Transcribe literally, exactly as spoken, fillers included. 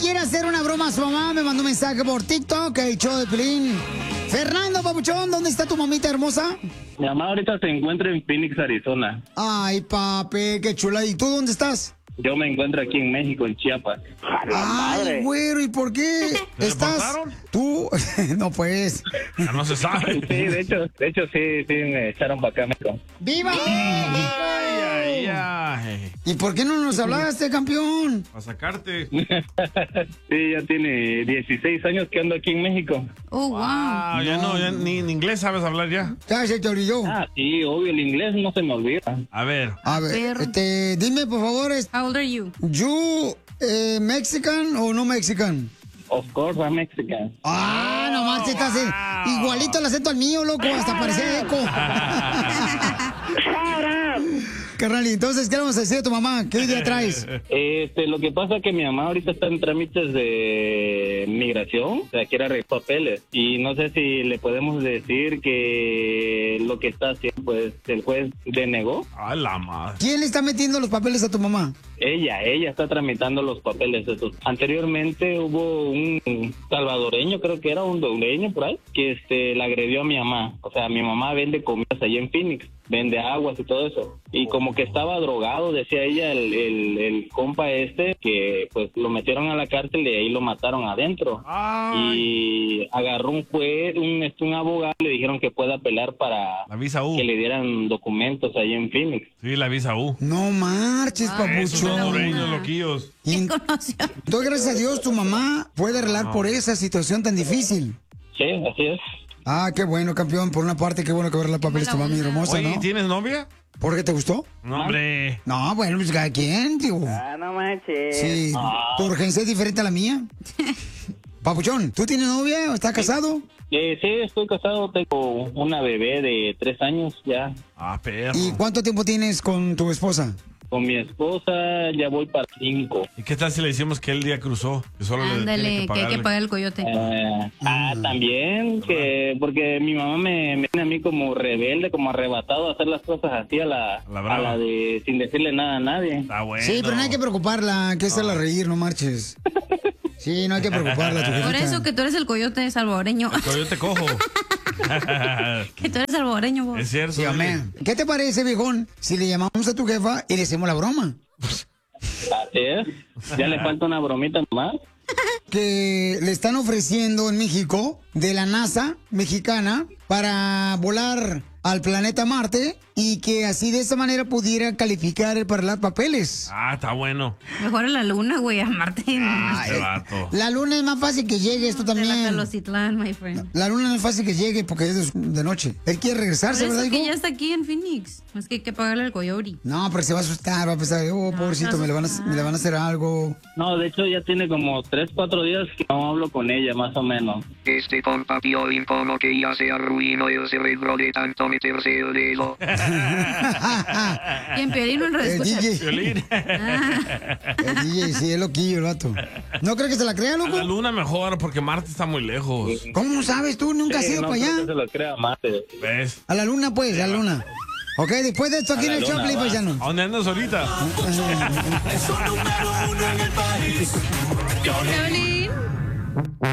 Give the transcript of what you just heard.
quiere hacer una broma a su mamá, me mandó un mensaje por TikTok, el show de Pelín. Fernando, papuchón, ¿dónde está tu mamita hermosa? Mi mamá ahorita se encuentra en Phoenix, Arizona. Ay, papi, qué chula. ¿Y tú dónde estás? Yo me encuentro aquí en México, en Chiapas. Ay, güero, ¿y por qué estás? deportaron? Tú, no pues. Ya no se sabe. Sí, de hecho, de hecho sí, sí me echaron para acá, México. ¡Viva México! Ay, ay, ay. ¿Y por qué no nos hablaste, campeón? Para sacarte. Sí, ya tiene dieciséis años que ando aquí en México. Oh, wow. Ah, ya no, ya ni en inglés sabes hablar ya. Ya se te olvidó. Ah, sí, obvio, el inglés no se me olvida. A ver. A ver, Perro. este, dime por favor, es- How old are you? ¿you eh, Mexican o no Mexican? Of course, I'm Mexican. Ah, no marches, estás eh, igualito el acento al mío, loco, hasta parece eco. Carnal, y entonces, ¿qué le vamos a decir a tu mamá? ¿Qué idea traes? Este, lo que pasa es que mi mamá ahorita está en trámites de migración, o sea, quiere arreglar papeles. Y no sé si le podemos decir que lo que está haciendo, pues, el juez denegó. A la madre. ¿Quién le está metiendo los papeles a tu mamá? Ella, ella está tramitando los papeles esos. Anteriormente hubo un salvadoreño, creo que era un hondureño por ahí, que este, le agredió a mi mamá. O sea, mi mamá vende comidas allá en Phoenix, vende aguas y todo eso. Y como que estaba drogado, decía ella, el, el, el compa este, que pues lo metieron a la cárcel y ahí lo mataron adentro. Ay. Y agarró un juez, un, este, un abogado, le dijeron que pueda apelar para La visa U. que le dieran documentos allá en Phoenix. Sí, la visa U. No marches, Esos papuchón. hondureños loquillos. Y Conoció. doy gracias a Dios, tu mamá puede arreglar por esa situación tan difícil. Sí, así es. Ah, qué bueno, campeón. Por una parte, qué bueno que arreglar papeles tu mami hermosa, Oye, ¿no? ¿tienes novia? ¿Por qué te gustó? No, hombre. No, bueno, pues cada quien, digo. Ah, no manches. Sí, Ah. tu urgencia es diferente a la mía. Papuchón, ¿tú tienes novia o estás casado? Eh, sí, estoy casado, tengo una bebé de tres años ya. Ah, perro. ¿Y cuánto tiempo tienes con tu esposa? Con mi esposa ya voy para cinco. ¿Y qué tal si le decimos que él día cruzó? Que solo le tiene Ándale, que que hay pagarle. que pagar el coyote. Eh, ah, también, que porque mi mamá me, me tiene a mí como rebelde, como arrebatado a hacer las cosas así a la, la a brava. la de sin decirle nada a nadie. Está bueno. Sí, pero no hay que preocuparla, hay que hacerla reír, no marches. Sí, no hay que preocuparla, tu Por jefita. eso que tú eres el coyote salvadoreño. Yo te cojo. Que tú eres salvadoreño, vos. Es cierto. Sí, dile. amén. ¿Qué te parece, viejón, si le llamamos a tu jefa y le hacemos la broma? Así es. Ya le falta una bromita más. Que le están ofreciendo en México, de la NASA mexicana, para volar al planeta Marte y que así de esa manera pudiera calificar para los papeles. Ah, está bueno. Mejor a la luna, güey, a Marte. Este vato. La luna es más fácil que llegue, esto De la también. Calocitlán, my friend. La luna no es fácil que llegue porque es de, de noche. Él quiere Por regresarse, eso ¿verdad, que hijo? ya está aquí en Phoenix. Es que hay que pagarle al coyote. No, pero se va a asustar, va a pensar, oh, pobrecito, me le, van a, me le van a hacer algo. No, de hecho ya tiene como tres, cuatro días que no hablo con ella, más o menos. Este compa Piolín como que ya se arruinó el cerebro de tanto meterse el dedo. Y en Piolín no lo El escucha. D J. Violín. El D J, sí, es loquillo el vato. ¿No crees que se la crea, A la loco? luna mejor porque Marte está muy lejos. ¿Cómo sabes tú? Nunca has Sí, ido no para creo allá. que se lo crea más. eh. ¿Ves? A la luna, pues, a la luna. Ok, después de esto aquí A en la el luna, Choplin, va. paisano. ¿A dónde andas ahorita? Piolín.